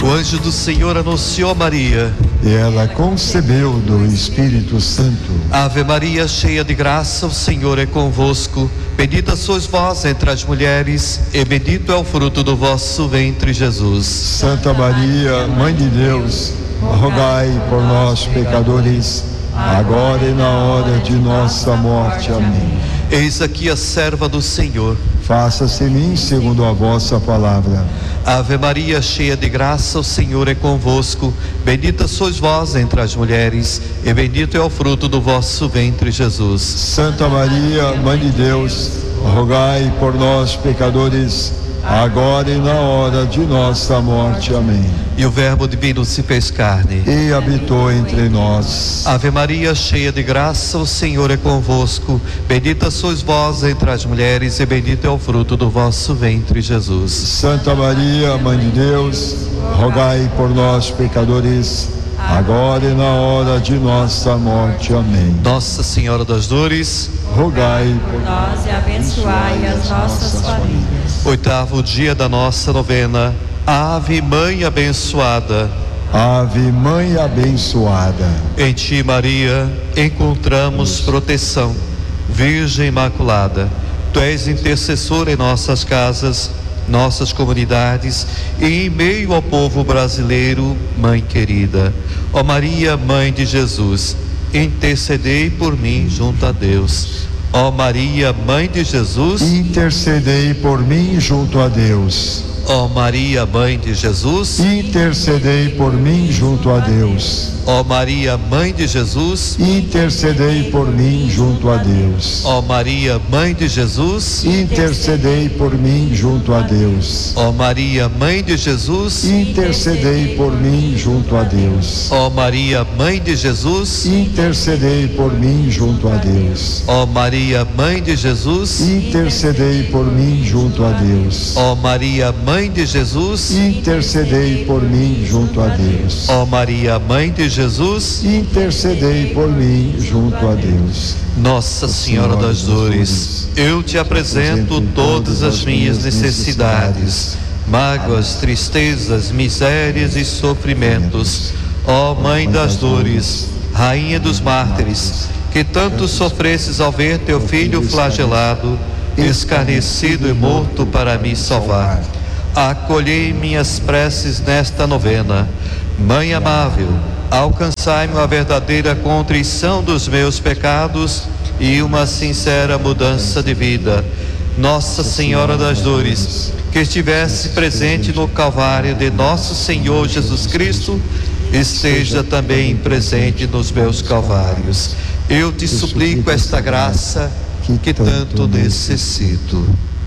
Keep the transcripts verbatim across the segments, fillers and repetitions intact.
O anjo do Senhor anunciou a Maria, e ela concebeu do Espírito Santo. Ave Maria, cheia de graça, o Senhor é convosco. Bendita sois vós entre as mulheres, e bendito é o fruto do vosso ventre, Jesus. Santa Maria, Mãe de Deus, rogai por nós, pecadores, agora e na hora de nossa morte. Amém. Eis aqui a serva do Senhor. Faça-se em mim segundo a vossa palavra. Ave Maria, cheia de graça, o Senhor é convosco. Bendita sois vós entre as mulheres, e bendito é o fruto do vosso ventre, Jesus. Santa Maria, Mãe de Deus, rogai por nós, pecadores, agora e na hora de nossa morte. Amém. E o Verbo divino se fez carne e habitou entre nós. Ave Maria, cheia de graça, o Senhor é convosco. Bendita sois vós entre as mulheres, e bendito é o fruto do vosso ventre, Jesus. Santa Maria, Mãe de Deus, rogai por nós, pecadores, agora e na hora de nossa morte. Amém. Nossa Senhora das Dores, rogai por nós e abençoai as nossas famílias. Oitavo dia da nossa novena. Ave Mãe abençoada. Ave Mãe abençoada. Em ti, Maria, encontramos proteção. Virgem Imaculada, tu és intercessora em nossas casas, nossas comunidades e em meio ao povo brasileiro, Mãe querida. Ó Maria, Mãe de Jesus, intercedei por mim junto a Deus. Ó Maria, Mãe de Jesus, intercedei por mim junto a Deus. Ó Maria, Mãe de Jesus, intercedei por mim junto a Deus. Ó Maria, Mãe de Jesus, intercedei por mim junto a Deus. Ó Maria, Mãe de Jesus, intercedei por mim junto a Deus. Ó Maria, Mãe de Jesus, intercedei por mim junto a Deus. Ó Maria, Mãe de Jesus, intercedei por mim junto a Deus. Ó Maria, Mãe de Jesus, intercedei por mim junto a Deus. Ó Maria, Mãe de Jesus, intercedei por mim junto a Deus. Ó Maria, Mãe de Jesus, intercedei por mim junto a Deus. Nossa Senhora das Dores, eu te apresento todas as minhas necessidades, mágoas, tristezas, misérias e sofrimentos. Ó Mãe das Dores, Rainha dos Mártires, que tanto sofresses ao ver teu filho flagelado, escarnecido e morto para me salvar. Acolhei minhas preces nesta novena. Mãe amável, alcançai-me a verdadeira contrição dos meus pecados e uma sincera mudança de vida. Nossa Senhora das Dores, que estivesse presente no Calvário de nosso Senhor Jesus Cristo, esteja também presente nos meus calvários. Eu te suplico esta graça que tanto necessito.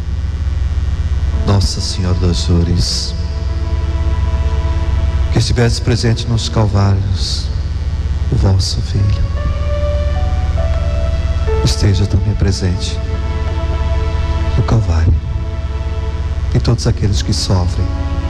Nossa Senhora das Dores, que estivesse presente nos calvários o vosso Filho, esteja também presente no Calvário e todos aqueles que sofrem.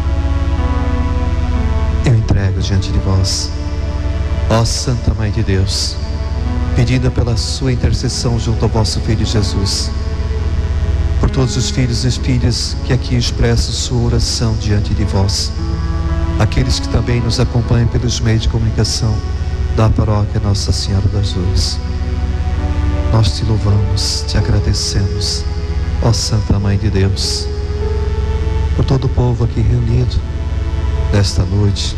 Eu entrego diante de vós, ó Santa Mãe de Deus, pedida pela sua intercessão junto ao vosso Filho Jesus, por todos os filhos e filhas que aqui expressam sua oração diante de vós, aqueles que também nos acompanham pelos meios de comunicação da paróquia Nossa Senhora das Dores. Nós te louvamos, te agradecemos, ó Santa Mãe de Deus, por todo o povo aqui reunido nesta noite,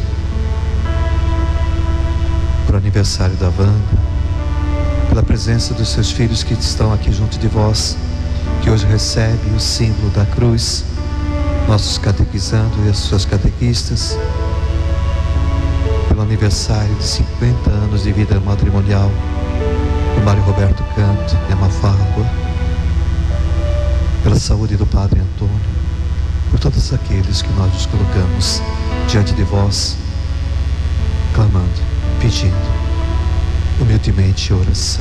por aniversário da Wanda, pela presença dos seus filhos que estão aqui junto de vós, que hoje recebem o símbolo da cruz, nossos catequizando e as suas catequistas, pelo aniversário de cinquenta anos de vida matrimonial do Mário Roberto Canto e a Mafalda, pela saúde do Padre Antônio, por todos aqueles que nós nos colocamos diante de vós, clamando, pedindo, humildemente oração.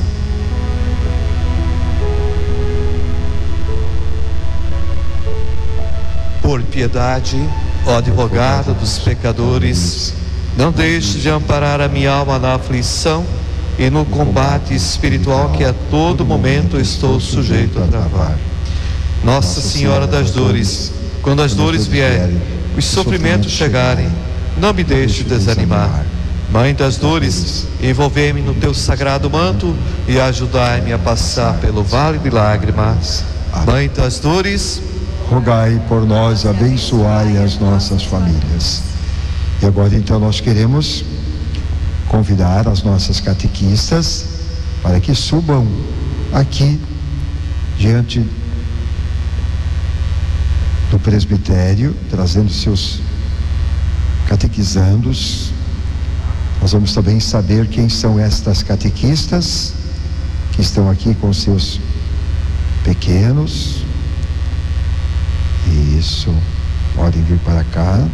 Por piedade, ó advogada dos pecadores, não deixe de amparar a minha alma na aflição e no combate espiritual que a todo momento estou sujeito a travar. Nossa Senhora das Dores, quando as dores vierem, os sofrimentos chegarem, não me deixe desanimar. Mãe das dores, envolvei-me no teu sagrado manto e ajudai-me a passar pelo vale de lágrimas. Mãe das dores, rogai por nós, abençoai as nossas famílias. E agora então nós queremos convidar as nossas catequistas para que subam aqui diante do presbitério, trazendo seus catequizandos. Nós vamos também saber quem são estas catequistas que estão aqui com seus pequenos. Isso, podem vir para cá.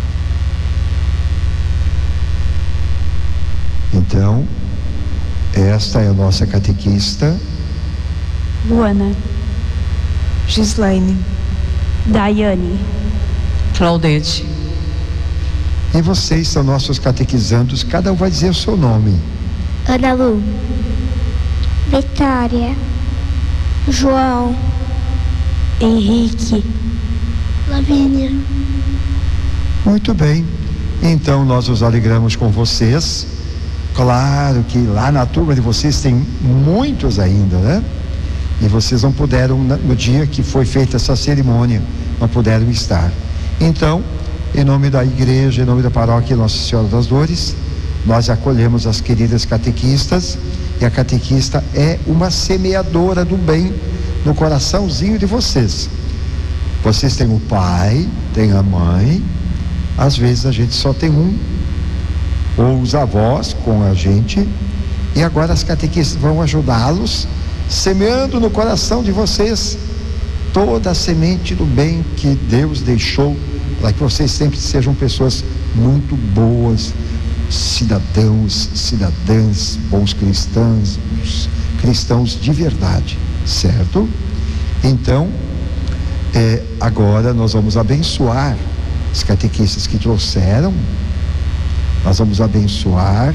Então, esta é a nossa catequista. Luana, Gislaine, Daiane, Claudete. E vocês são nossos catequizandos, cada um vai dizer o seu nome. Ana Lu, Vitória, João, Henrique, Lavínia. Muito bem, então nós nos alegramos com vocês. Claro que lá na turma de vocês tem muitos ainda, né? E vocês não puderam, no dia que foi feita essa cerimônia, não puderam estar. Então, em nome da igreja, em nome da paróquia Nossa Senhora das Dores, nós acolhemos as queridas catequistas, e a catequista é uma semeadora do bem no coraçãozinho de vocês. Vocês têm o pai, têm a mãe, às vezes a gente só tem um, ou os avós com a gente, e agora as catequistas vão ajudá-los, semeando no coração de vocês toda a semente do bem que Deus deixou, para que vocês sempre sejam pessoas muito boas, cidadãos, cidadãs, bons cristãos, cristãos de verdade, certo? Então, é, agora nós vamos abençoar os catequistas que trouxeram. Nós vamos abençoar.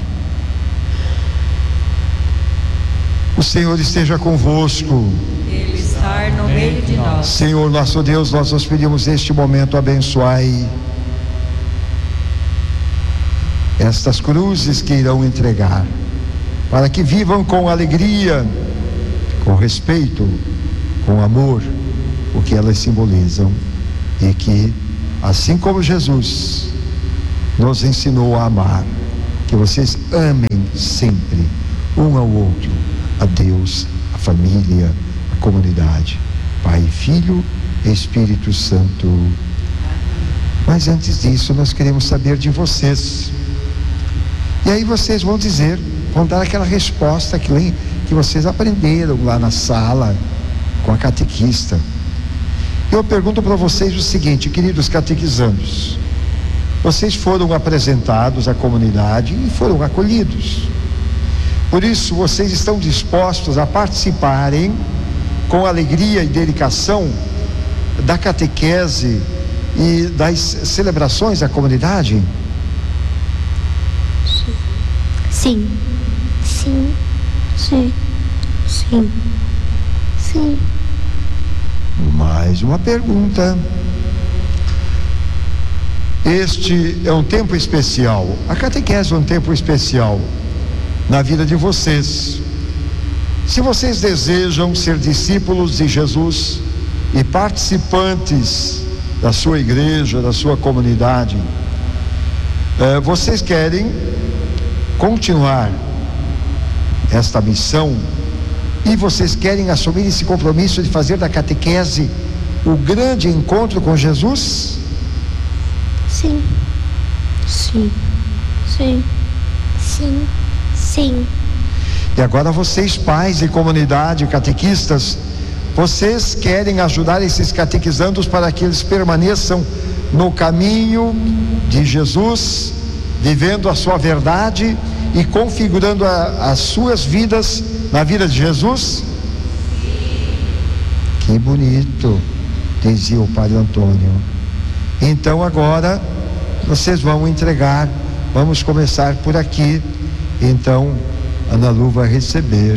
O Senhor esteja convosco. Ele está no meio de nós. Senhor nosso Deus, nós nos pedimos neste momento, abençoai estas cruzes que irão entregar, para que vivam com alegria, com respeito, com amor, o que elas simbolizam, e que, assim como Jesus nos ensinou a amar, que vocês amem sempre um ao outro, a Deus, a família, a comunidade, Pai, Filho e Espírito Santo. Mas antes disso, nós queremos saber de vocês. E aí vocês vão dizer, vão dar aquela resposta que, que vocês aprenderam lá na sala com a catequista. Eu pergunto para vocês o seguinte, queridos catequizandos: vocês foram apresentados à comunidade e foram acolhidos. Por isso, vocês estão dispostos a participarem com alegria e dedicação da catequese e das celebrações da comunidade? Sim. Sim. Sim. Sim. Sim. Mais uma pergunta. Este é um tempo especial. A catequese é um tempo especial na vida de vocês. Se vocês desejam ser discípulos de Jesus e participantes da sua igreja, da sua comunidade, eh, vocês querem continuar esta missão e vocês querem assumir esse compromisso de fazer da catequese o grande encontro com Jesus? Sim. Sim. Sim. Sim. Sim. E agora vocês, pais e comunidade, catequistas, vocês querem ajudar esses catequizandos para que eles permaneçam no caminho de Jesus, vivendo a sua verdade e configurando a, as suas vidas na vida de Jesus? Que bonito, dizia o Padre Antônio. Então agora vocês vão entregar, vamos começar por aqui. Então Ana Lu vai receber.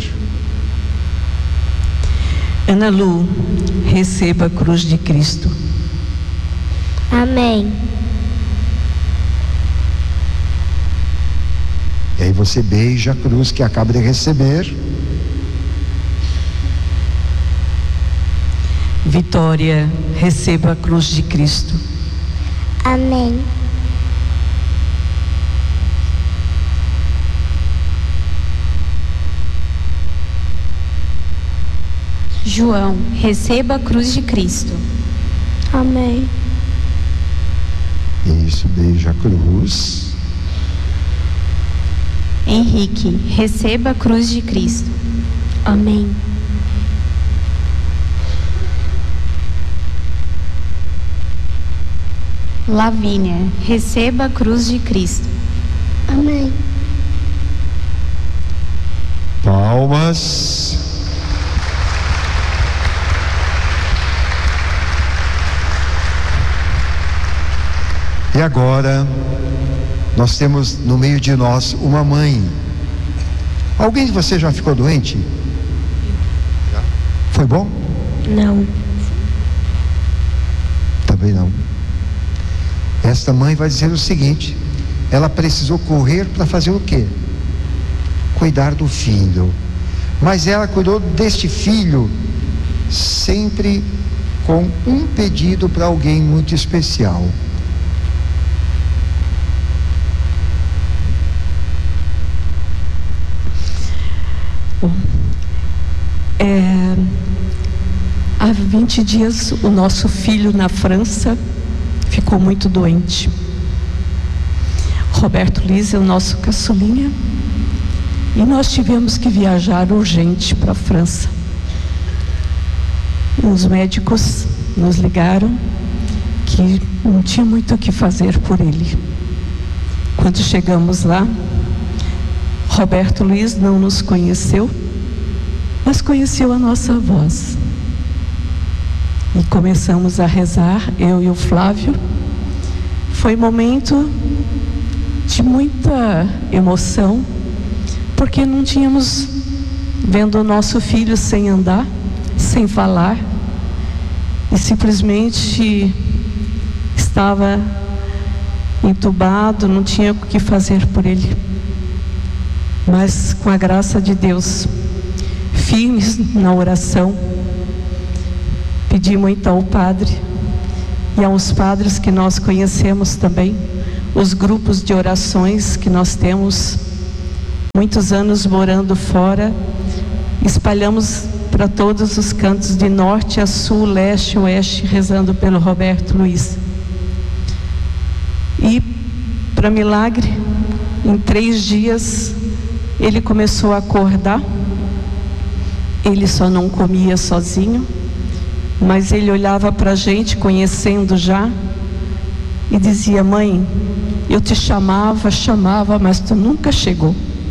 Ana Lu, receba a cruz de Cristo. Amém. E aí você beija a cruz que acaba de receber. Vitória, receba a cruz de Cristo. Amém. João, receba a cruz de Cristo. Amém. Isso, beija a cruz. Henrique, receba a cruz de Cristo. Amém. Lavínia, receba a cruz de Cristo. Amém. Palmas. E agora, nós temos no meio de nós uma mãe. Alguém de vocês já ficou doente? Foi bom? Não. Também não. Esta mãe vai dizer o seguinte: ela precisou correr para fazer o quê? Cuidar do filho. Mas ela cuidou deste filho sempre com um pedido para alguém muito especial. Bom, é, há vinte dias o nosso filho na França ficou muito doente. Roberto Luiz é o nosso caçulinha e nós tivemos que viajar urgente para a França. Os médicos nos ligaram que não tinha muito o que fazer por ele. Quando chegamos lá, Roberto Luiz não nos conheceu, mas conheceu a nossa voz. E começamos a rezar, eu e o Flávio. Foi um momento de muita emoção, porque não tínhamos, vendo o nosso filho sem andar, sem falar, e simplesmente estava entubado, não tinha o que fazer por ele. Mas com a graça de Deus, firmes na oração, pedi muito ao Padre e aos padres que nós conhecemos também, os grupos de orações que nós temos, muitos anos morando fora, espalhamos para todos os cantos, de norte a sul, leste, oeste, rezando pelo Roberto Luiz. E, para milagre, em três dias, ele começou a acordar. Ele só não comia sozinho, mas ele olhava para a gente, conhecendo já, e dizia: mãe, eu te chamava, chamava, mas tu nunca chegou.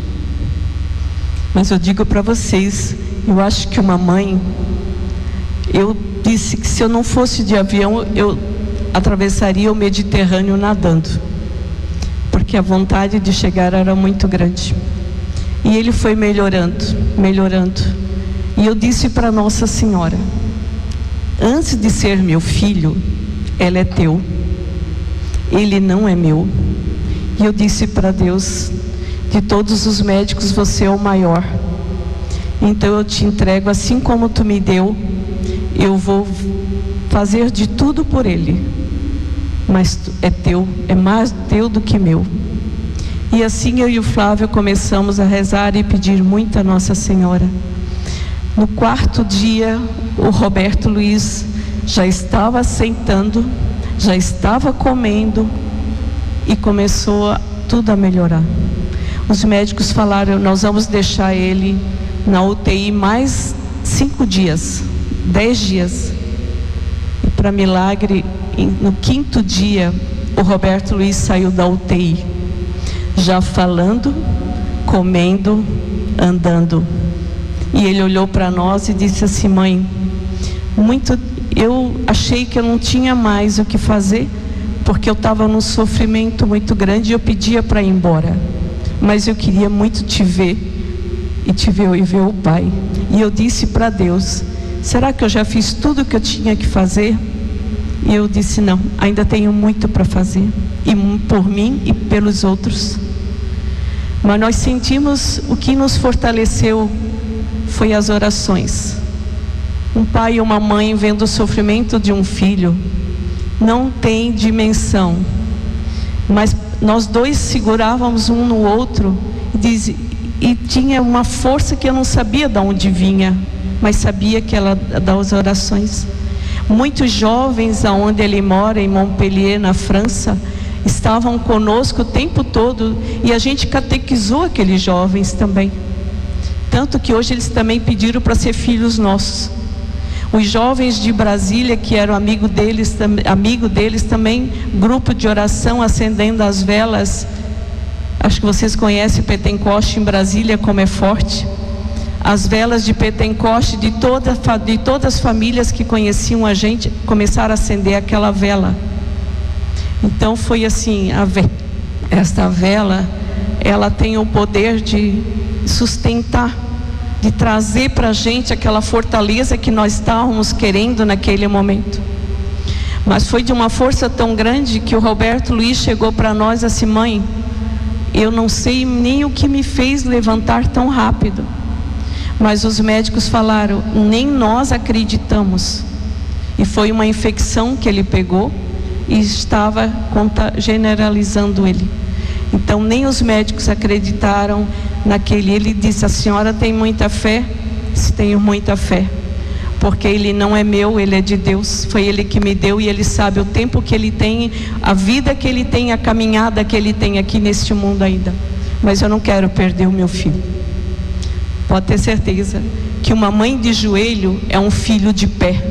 Mas eu digo para vocês, eu acho que uma mãe, eu disse que se eu não fosse de avião, eu atravessaria o Mediterrâneo nadando, porque a vontade de chegar era muito grande. E ele foi melhorando, melhorando. E eu disse para Nossa Senhora: antes de ser meu filho, ela é teu, ele não é meu. E eu disse para Deus: de todos os médicos você é o maior, então eu te entrego, assim como tu me deu, eu vou fazer de tudo por ele, mas é teu, é mais teu do que meu. E assim eu e o Flávio começamos a rezar e pedir muito a Nossa Senhora. No quarto dia, o Roberto Luiz já estava sentando, já estava comendo e começou a, tudo a melhorar. Os médicos falaram: nós vamos deixar ele na U T I mais cinco dias, dez dias. E para milagre, no quinto dia, o Roberto Luiz saiu da U T I, já falando, comendo, andando. E ele olhou para nós e disse assim: mãe, muito, eu achei que eu não tinha mais o que fazer, porque eu estava num sofrimento muito grande e eu pedia para ir embora, mas eu queria muito te ver e te ver e ver o Pai. E eu disse para Deus: será que eu já fiz tudo o que eu tinha que fazer? E eu disse: não, ainda tenho muito para fazer, e por mim e pelos outros. Mas nós sentimos, o que nos fortaleceu foi as orações. Um pai e uma mãe vendo o sofrimento de um filho não tem dimensão, mas nós dois segurávamos um no outro e, diz, e tinha uma força que eu não sabia de onde vinha, mas sabia que ela das orações. Muitos jovens aonde ele mora, em Montpellier, na França, estavam conosco o tempo todo, e a gente catequizou aqueles jovens também, tanto que hoje eles também pediram para ser filhos nossos. Os jovens de Brasília, que eram amigo deles, amigo deles também, grupo de oração, acendendo as velas. Acho que vocês conhecem Pentecoste em Brasília, como é forte. As velas de Pentecoste, de, toda, de todas as famílias que conheciam a gente, começaram a acender aquela vela. Então foi assim, a ve esta vela, ela tem o poder de sustentar, de trazer para a gente aquela fortaleza que nós estávamos querendo naquele momento. Mas foi de uma força tão grande que o Roberto Luiz chegou para nós assim: mãe, eu não sei nem o que me fez levantar tão rápido, mas os médicos falaram, nem nós acreditamos. E foi uma infecção que ele pegou e estava generalizando ele. Então nem os médicos acreditaram naquele. Ele disse: a senhora tem muita fé? Se tenho muita fé, porque ele não é meu, ele é de Deus. Foi ele que me deu e ele sabe o tempo que ele tem, a vida que ele tem, a caminhada que ele tem aqui neste mundo ainda. Mas eu não quero perder o meu filho. Pode ter certeza que uma mãe de joelho é um filho de pé.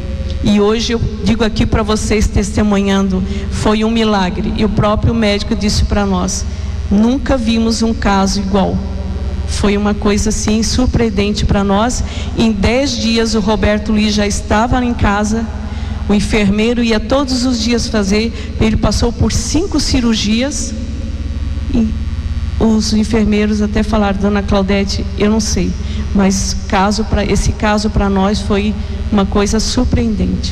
E hoje eu digo aqui para vocês, testemunhando, foi um milagre. E o próprio médico disse para nós: nunca vimos um caso igual. Foi uma coisa assim surpreendente para nós. Em dez dias o Roberto Luiz já estava em casa. O enfermeiro ia todos os dias fazer. Ele passou por cinco cirurgias. E os enfermeiros até falaram: dona Claudete, eu não sei, mas caso pra, esse caso para nós foi uma coisa surpreendente.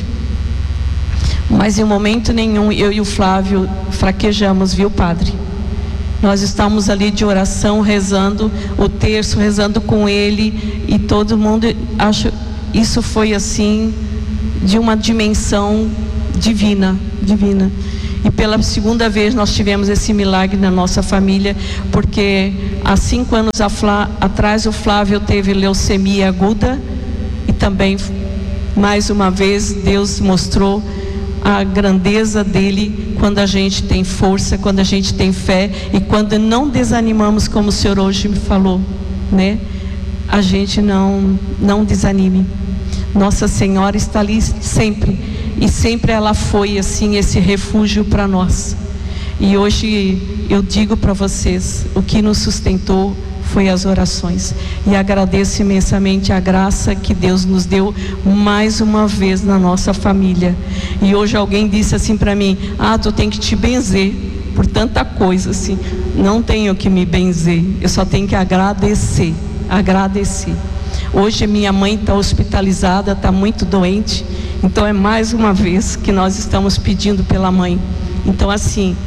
Mas em momento nenhum eu e o Flávio fraquejamos, viu, padre? Nós estamos ali de oração, rezando o terço, rezando com ele, e todo mundo, acho, isso foi assim, de uma dimensão divina, divina. E pela segunda vez nós tivemos esse milagre na nossa família, porque há cinco anos atrás o Flávio teve leucemia aguda, e também, mais uma vez, Deus mostrou a grandeza dele quando a gente tem força, quando a gente tem fé, e quando não desanimamos, como o senhor hoje me falou, né? A gente não, não desanime. Nossa Senhora está ali sempre, e sempre ela foi assim, esse refúgio para nós. E hoje eu digo para vocês, o que nos sustentou foi as orações, e agradeço imensamente a graça que Deus nos deu mais uma vez na nossa família. E hoje alguém disse assim para mim: ah, tu tem que te benzer por tanta coisa. Assim, não tenho que me benzer, eu só tenho que agradecer, agradecer. Hoje minha mãe está hospitalizada, está muito doente, então é mais uma vez que nós estamos pedindo pela mãe. Então assim,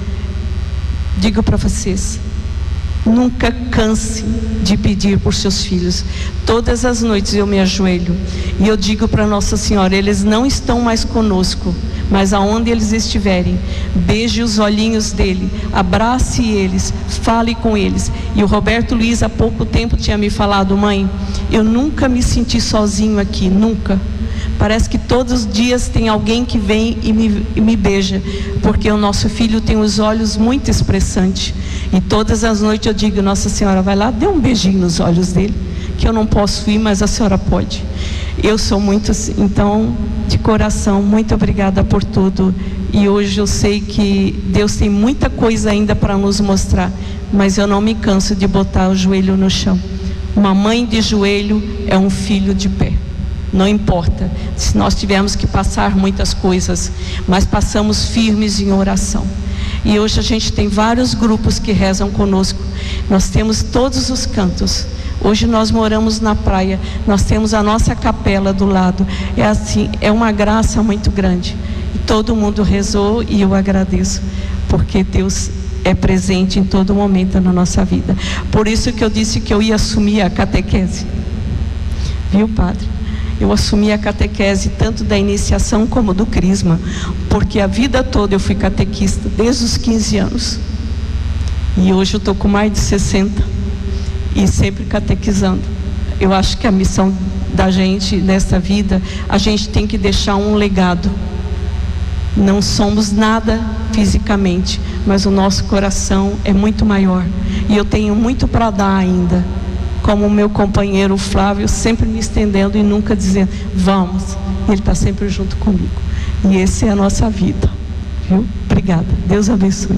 digo para vocês, nunca canse de pedir por seus filhos. Todas as noites eu me ajoelho e eu digo para Nossa Senhora: eles não estão mais conosco, mas aonde eles estiverem, beije os olhinhos dele, abrace eles, fale com eles. E o Roberto Luiz há pouco tempo tinha me falado: mãe, eu nunca me senti sozinho aqui, nunca. Parece que todos os dias tem alguém que vem e me, e me beija, porque o nosso filho tem os olhos muito expressantes. E todas as noites eu digo: Nossa Senhora, vai lá, dê um beijinho nos olhos dele, que eu não posso ir, mas a senhora pode. Eu sou muito, então, de coração, muito obrigada por tudo. E hoje eu sei que Deus tem muita coisa ainda para nos mostrar, mas eu não me canso de botar o joelho no chão. Uma mãe de joelho é um filho de pé. Não importa se nós tivermos que passar muitas coisas, mas passamos firmes em oração. E hoje a gente tem vários grupos que rezam conosco. Nós temos todos os cantos. Hoje nós moramos na praia, nós temos a nossa capela do lado. É assim, é uma graça muito grande. E todo mundo rezou, e eu agradeço, porque Deus é presente em todo momento na nossa vida. Por isso que eu disse que eu ia assumir a catequese. Viu, padre? Eu assumi a catequese tanto da iniciação como do crisma, porque a vida toda eu fui catequista, desde os quinze anos. E hoje eu estou com mais de sessenta e sempre catequizando. Eu acho que a missão da gente nessa vida, a gente tem que deixar um legado. Não somos nada fisicamente, mas o nosso coração é muito maior. E eu tenho muito para dar ainda. Como o meu companheiro Flávio, sempre me estendendo e nunca dizendo, vamos. Ele está sempre junto comigo. E essa é a nossa vida. Viu? Obrigada. Deus abençoe.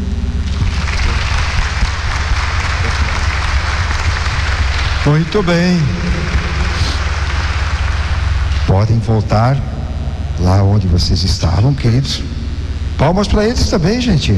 Muito bem. Podem voltar lá onde vocês estavam, queridos. Palmas para eles também, gente.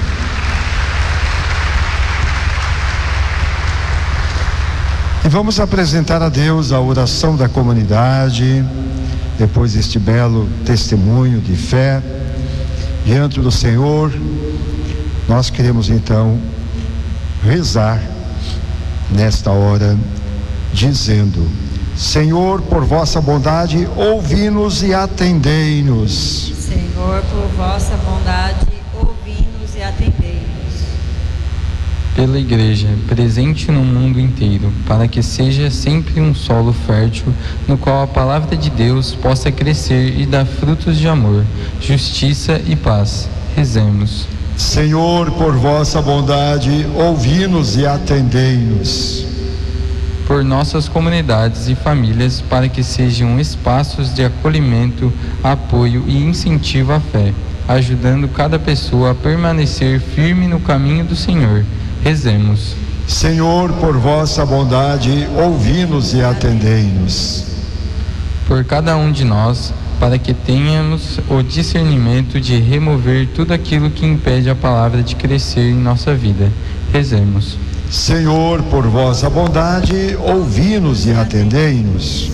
E vamos apresentar a Deus a oração da comunidade, depois deste belo testemunho de fé diante do Senhor. Nós queremos então rezar nesta hora, dizendo: Senhor, por vossa bondade, ouvi-nos e atendei-nos. Senhor, por vossa bondade, ouvi-nos e atendei-nos. Pela Igreja, presente no mundo inteiro, para que seja sempre um solo fértil, no qual a palavra de Deus possa crescer e dar frutos de amor, justiça e paz. Rezemos. Senhor, por vossa bondade, ouvi-nos e atendei-nos. Por nossas comunidades e famílias, para que sejam espaços de acolhimento, apoio e incentivo à fé, ajudando cada pessoa a permanecer firme no caminho do Senhor. Rezemos. Senhor, por vossa bondade, ouvi-nos e atendei-nos. Por cada um de nós, para que tenhamos o discernimento de remover tudo aquilo que impede a palavra de crescer em nossa vida. Rezemos. Senhor, por vossa bondade, ouvi-nos e atendei-nos.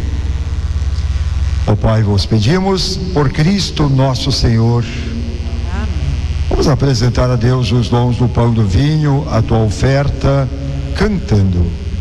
Ó Pai, vos pedimos, por Cristo nosso Senhor. Vamos apresentar a Deus os dons do pão e do vinho, a tua oferta, cantando.